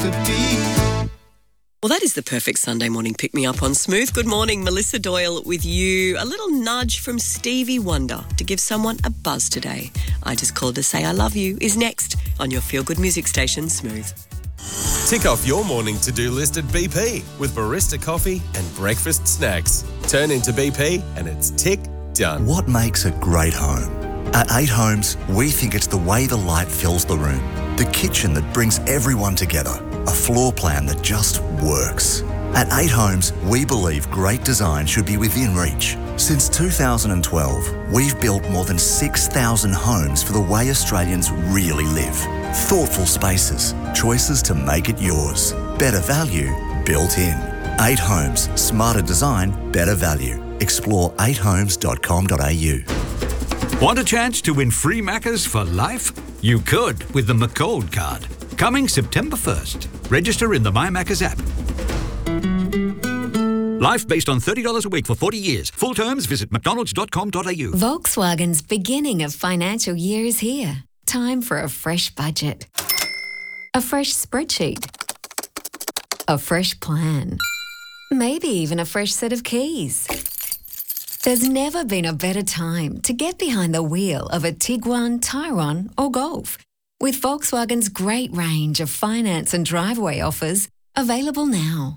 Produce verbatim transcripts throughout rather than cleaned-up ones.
listed B. Well, that is the perfect Sunday morning pick-me-up on Smooth. Good morning, Melissa Doyle with you. A little nudge from Stevie Wonder to give someone a buzz today. I Just Called to Say I Love You is next on your feel-good music station, Smooth. Tick off your morning to-do list at B P with barista coffee and breakfast snacks. Turn into B P and it's tick done. What makes a great home? At Eight Homes, we think it's the way the light fills the room, the kitchen that brings everyone together, a floor plan that just works. At Eight Homes, we believe great design should be within reach. Since two thousand twelve, we've built more than six thousand homes for the way Australians really live. Thoughtful spaces, choices to make it yours. Better value built in. Eight Homes, smarter design, better value. Explore eight homes dot com dot a u. Want a chance to win free Maccas for life? You could with the McCold card. Coming September first. Register in the My Maccas app. Life based on thirty dollars a week for forty years. Full terms, visit mcdonalds dot com dot a u. Volkswagen's beginning of financial year is here. Time for a fresh budget. A fresh spreadsheet. A fresh plan. Maybe even a fresh set of keys. There's never been a better time to get behind the wheel of a Tiguan, Tyrone or Golf. With Volkswagen's great range of finance and driveway offers available now.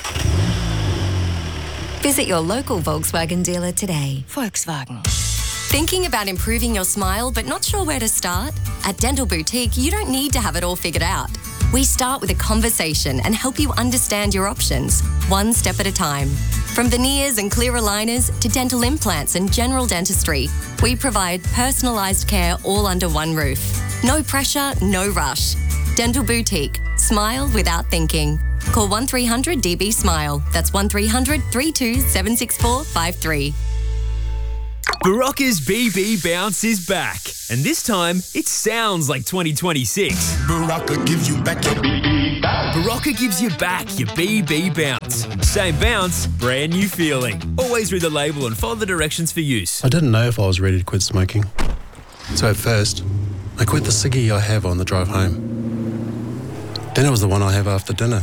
Visit your local Volkswagen dealer today. Volkswagen. Thinking about improving your smile but not sure where to start? At Dental Boutique, you don't need to have it all figured out. We start with a conversation and help you understand your options, one step at a time. From veneers and clear aligners to dental implants and general dentistry, we provide personalised care all under one roof. No pressure, no rush. Dental Boutique. Smile without thinking. Call one three hundred D B SMILE. That's one three hundred, three two seven six four five three. Barocca's B B Bounce is back, and this time it sounds like twenty twenty-six. Barocca gives you back your B B bounce. Barocca gives you back your B B Bounce. Same bounce, brand new feeling. Always read the label and follow the directions for use. I didn't know if I was ready to quit smoking. So at first, I quit the ciggy I have on the drive home. Then it was the one I have after dinner.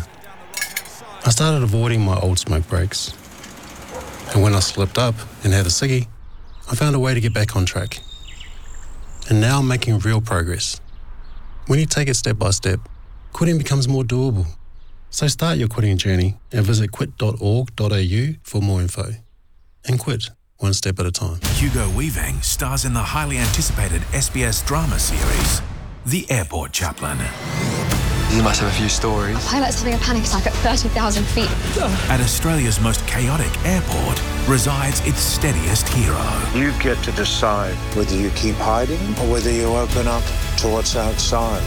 I started avoiding my old smoke breaks. And when I slipped up and had a ciggy, I found a way to get back on track. And now I'm making real progress. When you take it step by step, quitting becomes more doable. So start your quitting journey and visit quit dot org dot a u for more info. And quit one step at a time. Hugo Weaving stars in the highly anticipated S B S drama series, The Airport Chaplain. You must have a few stories. A pilot's having a panic attack at thirty thousand feet. At Australia's most chaotic airport resides its steadiest hero. You get to decide whether you keep hiding or whether you open up to what's outside.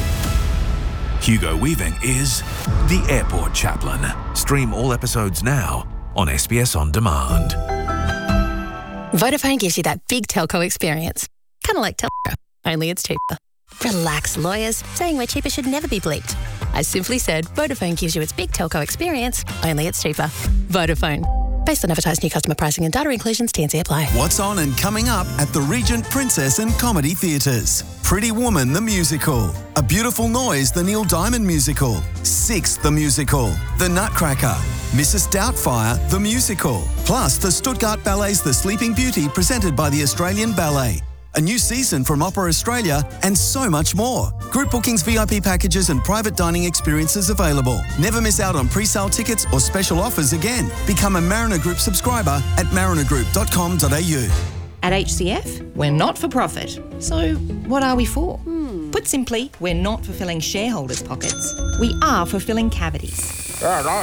Hugo Weaving is The Airport Chaplain. Stream all episodes now on S B S On Demand. Vodafone gives you that big telco experience. Kind of like Telstra, only it's cheaper. Relax, lawyers. Saying we're cheaper should never be bleeped. I simply said Vodafone gives you its big telco experience, only it's cheaper. Vodafone. Based on advertised new customer pricing and data inclusions, T and C apply. What's on and coming up at the Regent Princess and Comedy Theatres? Pretty Woman the Musical, A Beautiful Noise the Neil Diamond Musical, Six the Musical, The Nutcracker, Missus Doubtfire the Musical, plus the Stuttgart Ballet's The Sleeping Beauty presented by the Australian Ballet. A new season from Opera Australia, and so much more. Group bookings, V I P packages and private dining experiences available. Never miss out on pre-sale tickets or special offers again. Become a Mariner Group subscriber at mariner group dot com dot a u. At H C F, we're not for profit. So what are we for? Hmm. Put simply, we're not for filling shareholders' pockets. We are for filling cavities.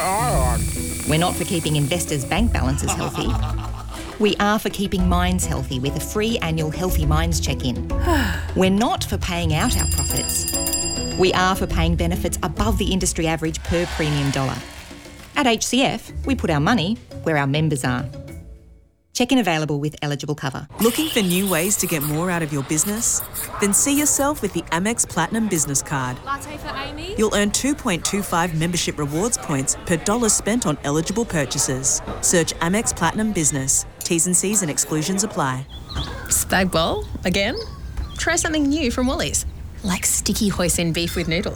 We're not for keeping investors' bank balances healthy. We are for keeping minds healthy with a free annual Healthy Minds check-in. We're not for paying out our profits. We are for paying benefits above the industry average per premium dollar. At H C F, we put our money where our members are. Check-in available with eligible cover. Looking for new ways to get more out of your business? Then see yourself with the Amex Platinum Business Card. Latte for Amy? You'll earn two point two five membership rewards points per dollar spent on eligible purchases. Search Amex Platinum Business. T's and C's and exclusions apply. Spag bowl? Again? Try something new from Woolies. Like sticky hoisin beef with noodles.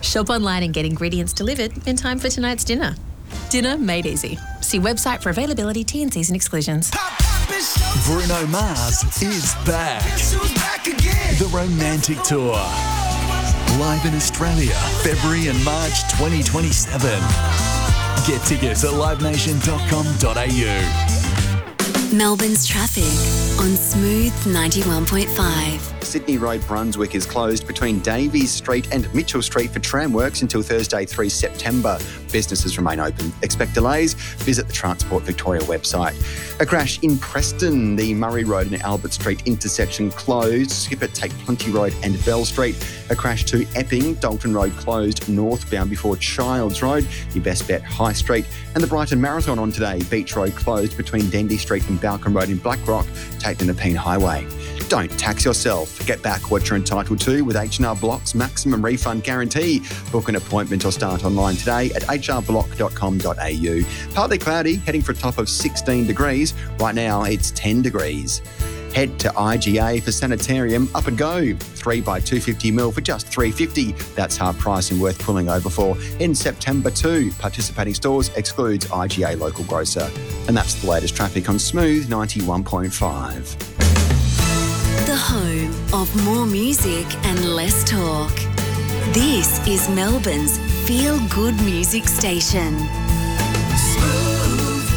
Shop online and get ingredients delivered in time for tonight's dinner. Dinner made easy. See website for availability, T and Cs and exclusions. Bruno Mars is back. The Romantic Tour. Live in Australia, February and March twenty twenty-seven. Get tickets at live nation dot com dot a u. Melbourne's traffic on Smooth ninety-one point five. Sydney Road, Brunswick is closed between Davies Street and Mitchell Street for tram works until Thursday, the third of September. Businesses remain open. Expect delays? Visit the Transport Victoria website. A crash in Preston. The Murray Road and Albert Street intersection closed. Skip it, take Plenty Road and Bell Street. A crash to Epping. Dalton Road closed northbound before Childs Road. Your best bet, High Street. And the Brighton Marathon on today. Beach Road closed between Dendy Street and Balcombe Road in Blackrock. Take the Nepean Highway. Don't tax yourself. Get back what you're entitled to with H and R Block's maximum refund guarantee. Book an appointment or start online today at h r block dot com dot a u. Partly cloudy, heading for a top of sixteen degrees. Right now, it's ten degrees. Head to I G A for Sanitarium Up and Go. Three by two hundred fifty mil for just three dollars fifty. That's half price and worth pulling over for in September too. Participating stores excludes I G A local grocer. And that's the latest traffic on Smooth ninety-one point five. The home of more music and less talk. This is Melbourne's feel-good music station. Smooth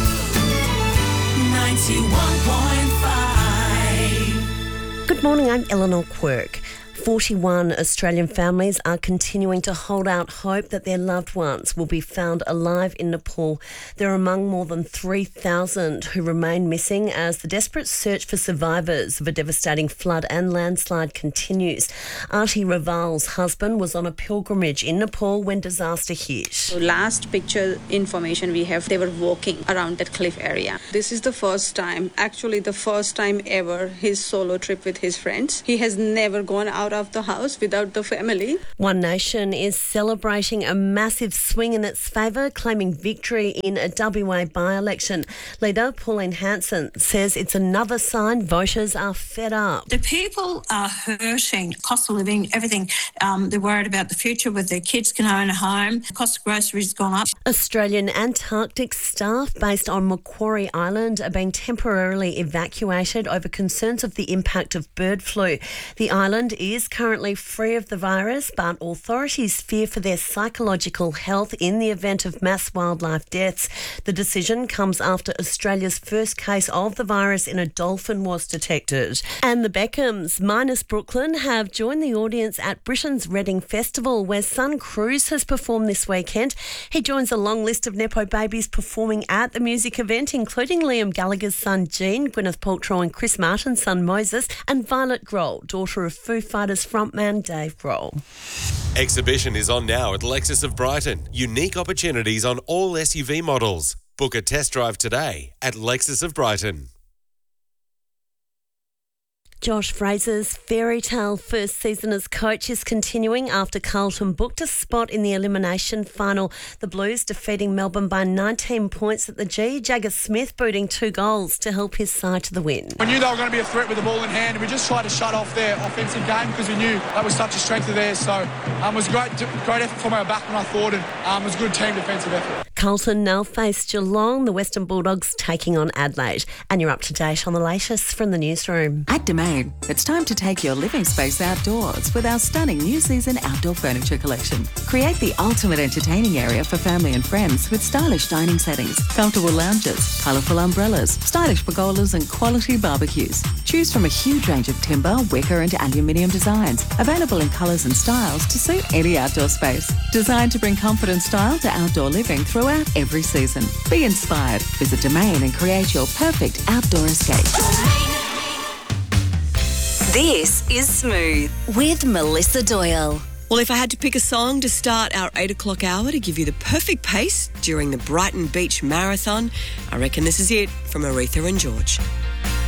ninety-one point five. Good morning, I'm Eleanor Quirk. forty-one Australian families are continuing to hold out hope that their loved ones will be found alive in Nepal. They're among more than three thousand who remain missing as the desperate search for survivors of a devastating flood and landslide continues. Arti Raval's husband was on a pilgrimage in Nepal when disaster hit. So last picture information we have, they were walking around that cliff area. This is the first time, actually the first time ever, his solo trip with his friends. He has never gone out of the house without the family. One Nation is celebrating a massive swing in its favour, claiming victory in a W A by-election. Leader Pauline Hanson says it's another sign voters are fed up. The people are hurting. Cost of living, everything. Um, they're worried about the future, whether their kids can own a home. The cost of groceries has gone up. Australian Antarctic staff based on Macquarie Island are being temporarily evacuated over concerns of the impact of bird flu. The island is currently free of the virus, but authorities fear for their psychological health in the event of mass wildlife deaths. The decision comes after Australia's first case of the virus in a dolphin was detected. And the Beckhams, minus Brooklyn, have joined the audience at Britain's Reading Festival, where Sun Cruise has performed this weekend. He joins a long list of Nepo babies performing at the music event, including Liam Gallagher's son Gene, Gwyneth Paltrow and Chris Martin's son Moses, and Violet Grohl, daughter of Foo Fighters frontman Dave Grohl. Exhibition is on now at Lexus of Brighton. Unique opportunities on all S U V models. Book a test drive today at Lexus of Brighton. Josh Fraser's fairy tale first season as coach is continuing after Carlton booked a spot in the elimination final. The Blues defeating Melbourne by nineteen points at the G. Jagger Smith booting two goals to help his side to the win. We knew they were going to be a threat with the ball in hand, and we just tried to shut off their offensive game because we knew that was such a strength of theirs. So um, it was a great, great effort from our back when I thought, and um, it was a good team defensive effort. Carlton now face Geelong, the Western Bulldogs taking on Adelaide. And you're up to date on the latest from the newsroom. At Domain, it's time to take your living space outdoors with our stunning new season outdoor furniture collection. Create the ultimate entertaining area for family and friends with stylish dining settings, comfortable lounges, colourful umbrellas, stylish pergolas and quality barbecues. Choose from a huge range of timber, wicker and aluminium designs, available in colours and styles to suit any outdoor space. Designed to bring comfort and style to outdoor living throughout every season. Be inspired. Visit Domain and create your perfect outdoor escape. This is Smooth with Melissa Doyle. Well, if I had to pick a song to start our eight o'clock hour to give you the perfect pace during the Brighton Beach Marathon, I reckon this is it from Aretha and George.